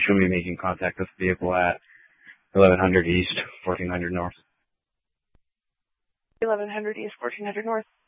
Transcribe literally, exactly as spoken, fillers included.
show me making contact with the vehicle at eleven hundred East, fourteen hundred North. eleven hundred East, fourteen hundred North.